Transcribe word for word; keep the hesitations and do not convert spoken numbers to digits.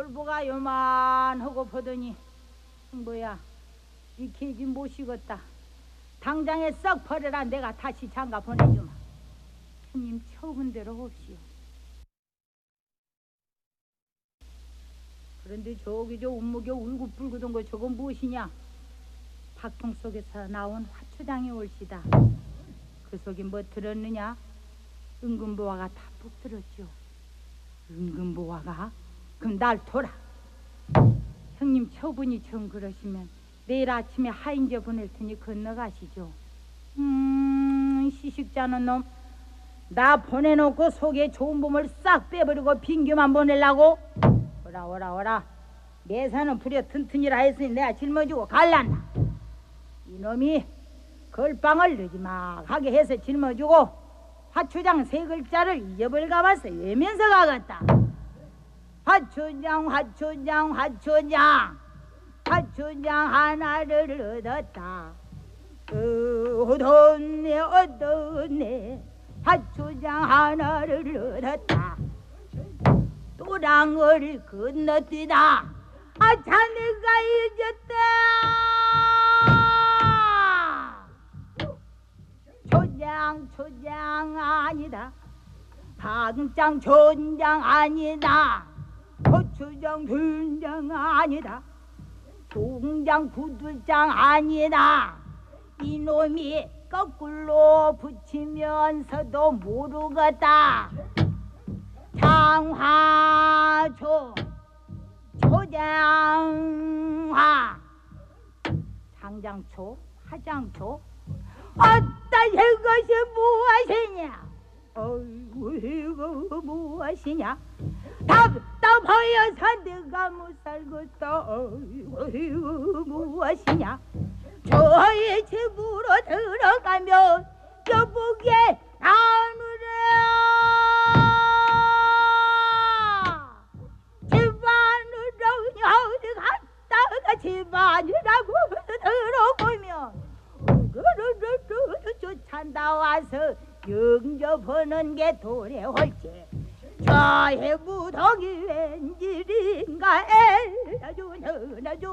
돌보가 요만하고 보더니 뭐야 이 계집 모시겠다. 당장에 썩 버려라. 내가 다시 장가 보내주마. 형님 처분 대로 없시오. 그런데 저기 저 운목에 울긋불긋한 거 저건 무엇이냐? 박통 속에서 나온 화초장이 올시다. 그 속에 뭐 들었느냐? 은금보화가 다 푹 들었죠. 은금보화가? 그럼 날 둬라. 형님 처분이 좀 그러시면 내일 아침에 하인제 보낼 테니 건너가시죠. 음 시식자는 놈 나 보내놓고 속에 좋은 봄을 싹 빼버리고 빈규만 보내려고? 오라 오라 오라. 매사는 부려 튼튼이라 했으니 내가 짊어지고 갈란다. 이놈이 걸빵을 느지막하게 해서 짊어지고 화초장 세 글자를 잊어버릴까 봐서 외면서 가겠다. 화초장 화초장 화초장 화초장 하나를 얻었다. 얻었네 얻었네 화초장 하나를 얻었다. 또랑을 건너뛰다. 아 자네가 잊었다. 초장 초장 아니다. 당장 촌장 아니다. 고추장 된장 아니다. 종장 구두장 아니다. 이놈이 거꾸로 붙이면서도 모르겠다. 장화초 초장화 장장초 화장초 어따 이것이 무엇이냐? 어이구 이거 무엇이냐? 답답하여서 내가 못 살겠다. 어이구 이거 무엇이냐? 저의 집으로 들어가면 여보게 나누라. 집안으로 어디 갔다가 집안이라고 들어보면 으르르르르 쫓아다 와서 영접하는 게 도래할지. 저의 무덕이 웬일인가. 에라주 너라주